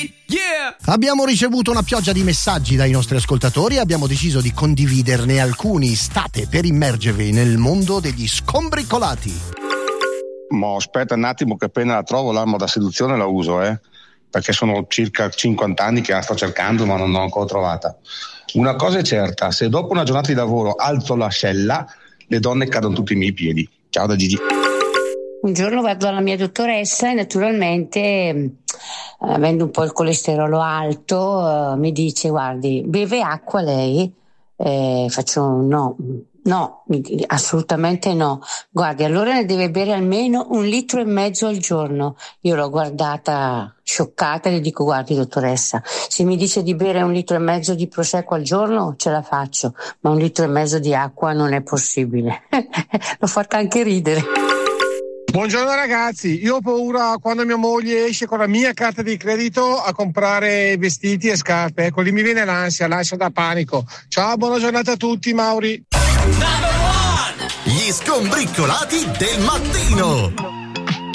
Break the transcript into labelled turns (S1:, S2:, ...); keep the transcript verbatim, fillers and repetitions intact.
S1: Yeah!
S2: Abbiamo ricevuto una pioggia di messaggi dai nostri ascoltatori e abbiamo deciso di condividerne alcuni. State per immergervi nel mondo degli scombriccolati.
S3: Ma aspetta un attimo che appena la trovo l'arma da seduzione la uso, eh? Perché sono circa cinquanta anni che la sto cercando ma non l'ho ancora trovata. Una cosa è certa, se dopo una giornata di lavoro alzo l'ascella, le donne cadono tutti i miei piedi. Ciao da Gigi.
S4: Un giorno vado dalla mia dottoressa e naturalmente, avendo un po' il colesterolo alto, mi dice: guardi, beve acqua lei? Eh, faccio no, no, assolutamente no. Guardi, allora ne deve bere almeno un litro e mezzo al giorno. Io l'ho guardata scioccata e le dico: guardi dottoressa, se mi dice di bere un litro e mezzo di prosecco al giorno ce la faccio, ma un litro e mezzo di acqua non è possibile. L'ho fatta anche ridere.
S5: Buongiorno ragazzi, io ho paura quando mia moglie esce con la mia carta di credito a comprare vestiti e scarpe, ecco lì mi viene l'ansia, l'ansia da panico. Ciao, buona giornata a tutti, Mauri.
S6: Gli scombriccolati del mattino.